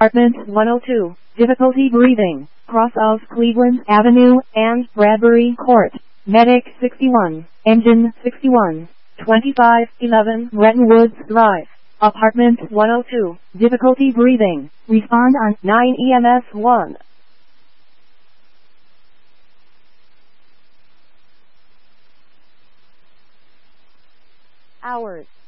Apartment 102, difficulty breathing, cross of Cleveland Avenue and Bradbury Court. Medic 61, engine 61, 2511 Bretton Woods Drive. Apartment 102, difficulty breathing, respond on 9 EMS 1. Hours.